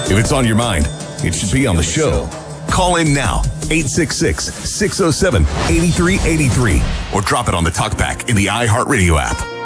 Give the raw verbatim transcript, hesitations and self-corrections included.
If it's on your mind, it should be on the show. Call in now, eight six six, six oh seven, eight three eight three, or drop it on the talkback in the iHeartRadio app.